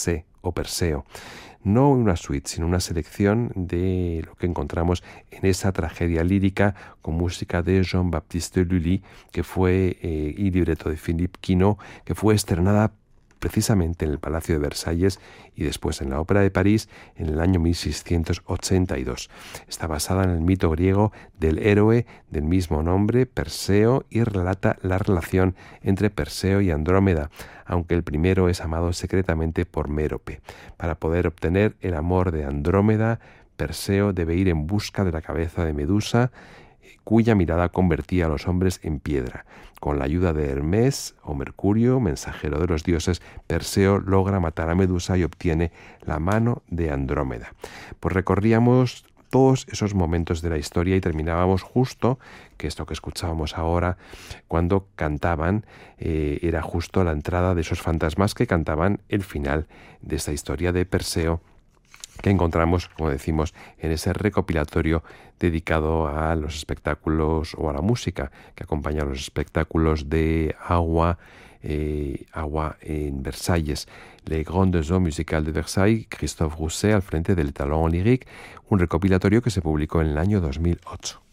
o Perseo. No una suite, sino una selección de lo que encontramos en esa tragedia lírica con música de Jean-Baptiste Lully, que fue y libreto de Philippe Quinault, que fue estrenada precisamente en el Palacio de Versalles y después en la Ópera de París en el año 1682. Está basada en el mito griego del héroe del mismo nombre, Perseo, y relata la relación entre Perseo y Andrómeda, aunque el primero es amado secretamente por Mérope. Para poder obtener el amor de Andrómeda, Perseo debe ir en busca de la cabeza de Medusa, cuya mirada convertía a los hombres en piedra. Con la ayuda de Hermes o Mercurio, mensajero de los dioses, Perseo logra matar a Medusa y obtiene la mano de Andrómeda. Pues recorríamos todos esos momentos de la historia y terminábamos justo, que esto que escuchábamos ahora, cuando cantaban, era justo la entrada de esos fantasmas que cantaban el final de esta historia de Perseo, que encontramos, como decimos, en ese recopilatorio dedicado a los espectáculos o a la música que acompaña a los espectáculos de Agua en Versalles. Les Grandes Eaux Musicales de Versailles, Christophe Rousset al frente del Talent Lyrique, un recopilatorio que se publicó en el año 2008.